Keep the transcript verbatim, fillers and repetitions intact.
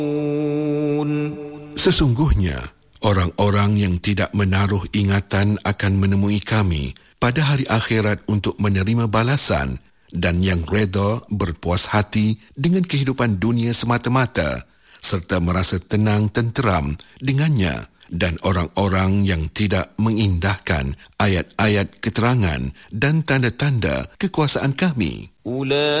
Sesungguhnya, orang-orang yang tidak menaruh ingatan akan menemui kami pada hari akhirat untuk menerima balasan dan yang reda berpuas hati dengan kehidupan dunia semata-mata serta merasa tenang tenteram dengannya, dan orang-orang yang tidak mengindahkan ayat-ayat keterangan dan tanda-tanda kekuasaan kami.